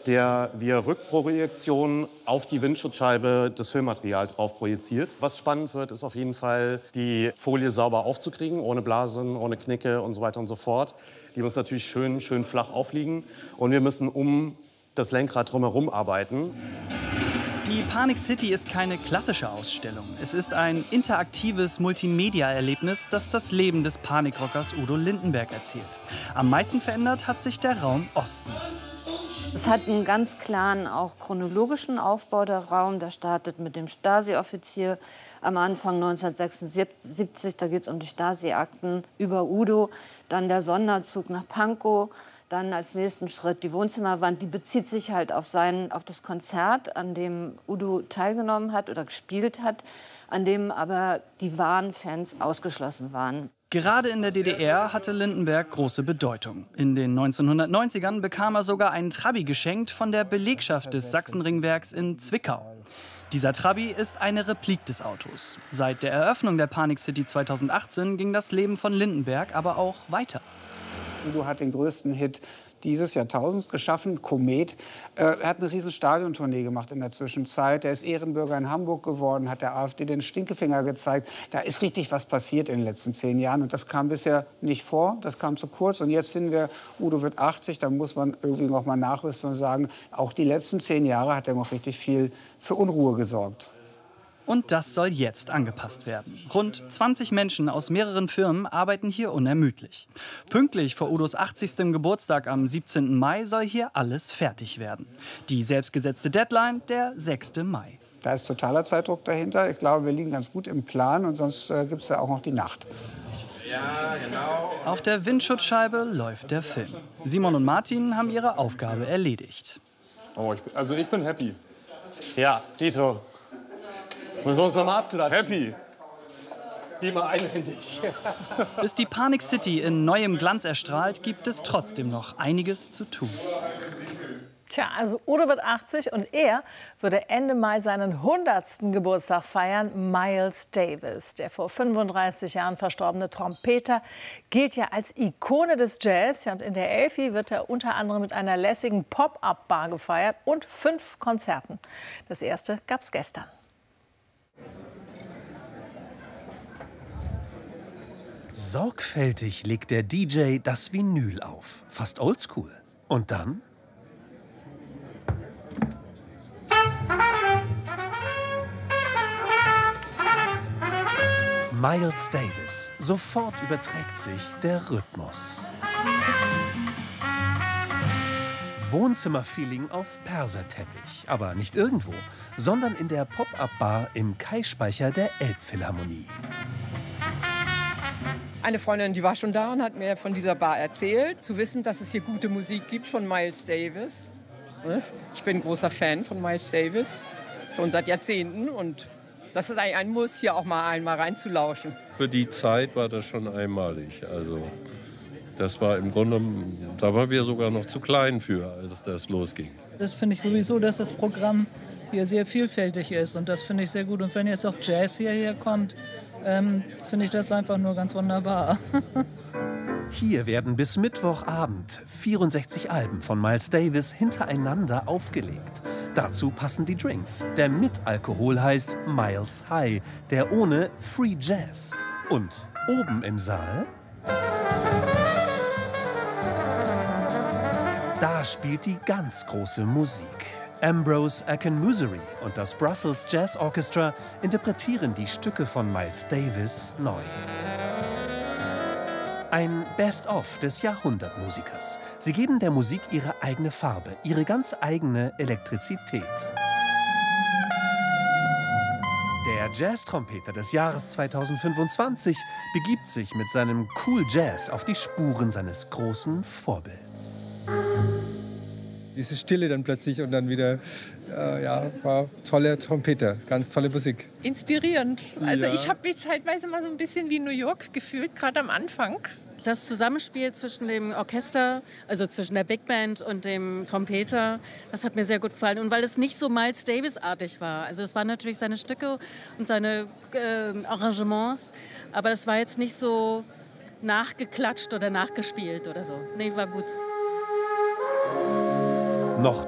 der via Rückprojektion auf die Windschutzscheibe das Filmmaterial drauf projiziert. Was spannend wird, ist auf jeden Fall, die Folie sauber aufzukriegen, ohne Blasen, ohne Knicke und so weiter und so fort. Die muss natürlich schön flach aufliegen. Und wir müssen um das Lenkrad drumherum arbeiten. Die Panic City ist keine klassische Ausstellung. Es ist ein interaktives Multimedia-Erlebnis, das das Leben des Panikrockers Udo Lindenberg erzählt. Am meisten verändert hat sich der Raum Osten. Es hat einen ganz klaren, auch chronologischen Aufbau, der Raum. Der startet mit dem Stasi-Offizier am Anfang 1976. Da geht es um die Stasi-Akten über Udo. Dann der Sonderzug nach Pankow. Dann als nächsten Schritt die Wohnzimmerwand. Die bezieht sich halt auf das Konzert, an dem Udo teilgenommen hat oder gespielt hat, an dem aber die wahren Fans ausgeschlossen waren. Gerade in der DDR hatte Lindenberg große Bedeutung. In den 1990ern bekam er sogar einen Trabi geschenkt von der Belegschaft des Sachsenringwerks in Zwickau. Dieser Trabi ist eine Replik des Autos. Seit der Eröffnung der Panic City 2018 ging das Leben von Lindenberg aber auch weiter. Udo hat den größten Hit dieses Jahrtausends geschaffen, Komet. Er hat eine riesen Stadiontournee gemacht in der Zwischenzeit. Er ist Ehrenbürger in Hamburg geworden, hat der AfD den Stinkefinger gezeigt. Da ist richtig was passiert in den letzten 10 Jahren. Und das kam bisher nicht vor, das kam zu kurz. Und jetzt finden wir, Udo wird 80, da muss man irgendwie noch mal nachrüsten und sagen, auch die letzten 10 Jahre hat er noch richtig viel für Unruhe gesorgt. Und das soll jetzt angepasst werden. Rund 20 Menschen aus mehreren Firmen arbeiten hier unermüdlich. Pünktlich vor Udos 80. Geburtstag am 17. Mai soll hier alles fertig werden. Die selbstgesetzte Deadline, der 6. Mai. Da ist totaler Zeitdruck dahinter. Ich glaube, wir liegen ganz gut im Plan und sonst gibt es ja auch noch die Nacht. Ja, genau. Auf der Windschutzscheibe läuft der Film. Simon und Martin haben ihre Aufgabe erledigt. Oh, ich bin happy. Ja, Dito. Müssen wir uns noch mal abklatschen. Happy. Lieber einhändig. Bis die Panic City in neuem Glanz erstrahlt, gibt es trotzdem noch einiges zu tun. Tja, also Udo wird 80 und er würde Ende Mai seinen 100. Geburtstag feiern. Miles Davis, der vor 35 Jahren verstorbene Trompeter, gilt ja als Ikone des Jazz. Ja, und in der Elfi wird er unter anderem mit einer lässigen Pop-Up-Bar gefeiert und 5 Konzerten. Das erste gab's gestern. Sorgfältig legt der DJ das Vinyl auf. Fast oldschool. Und dann? Miles Davis. Sofort überträgt sich der Rhythmus. Wohnzimmerfeeling auf Perserteppich. Aber nicht irgendwo, sondern in der Pop-Up-Bar im Kai-Speicher der Elbphilharmonie. Eine Freundin, die war schon da und hat mir von dieser Bar erzählt, zu wissen, dass es hier gute Musik gibt von Miles Davis. Ich bin ein großer Fan von Miles Davis, schon seit Jahrzehnten. Und das ist eigentlich ein Muss, hier auch mal einmal reinzulauschen. Für die Zeit war das schon einmalig. Also das war im Grunde, da waren wir sogar noch zu klein für, als das losging. Das finde ich sowieso, dass das Programm hier sehr vielfältig ist. Und das finde ich sehr gut. Und wenn jetzt auch Jazz hierher kommt, finde ich das einfach nur ganz wunderbar. Hier werden bis Mittwochabend 64 Alben von Miles Davis hintereinander aufgelegt. Dazu passen die Drinks. Der mit Alkohol heißt Miles High, der ohne Free Jazz. Und oben im Saal, da spielt die ganz große Musik. Ambrose Akinmusire und das Brussels Jazz Orchestra interpretieren die Stücke von Miles Davis neu. Ein Best-of des Jahrhundertmusikers. Sie geben der Musik ihre eigene Farbe, ihre ganz eigene Elektrizität. Der Jazz-Trompeter des Jahres 2025 begibt sich mit seinem Cool Jazz auf die Spuren seines großen Vorbilds. Diese Stille dann plötzlich und dann wieder, war tolle Trompeter, ganz tolle Musik. Inspirierend. Also Ja. ich habe mich zeitweise mal so ein bisschen wie New York gefühlt, gerade am Anfang. Das Zusammenspiel zwischen dem Orchester, also zwischen der Big Band und dem Trompeter, das hat mir sehr gut gefallen. Und weil es nicht so Miles Davis-artig war. Also es waren natürlich seine Stücke und seine Arrangements, aber das war jetzt nicht so nachgeklatscht oder nachgespielt oder so. Nee, war gut. Noch